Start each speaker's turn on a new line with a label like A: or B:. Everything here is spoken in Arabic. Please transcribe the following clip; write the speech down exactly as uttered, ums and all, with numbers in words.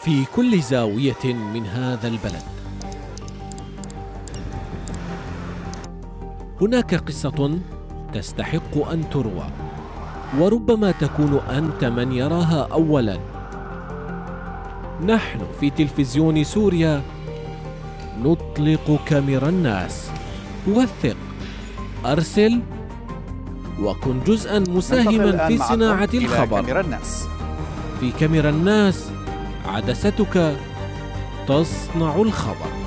A: في كل زاوية من هذا البلد. هناك قصة تستحق أن تروى، وربما تكون أنت من يراها أولاً. نحن في تلفزيون سوريا نطلق كاميرا الناس. وثق، أرسل، وكن جزءاً مساهماً في صناعة الخبر.
B: كاميرا الناس.
A: في كاميرا الناس عدستك تصنع الخبر.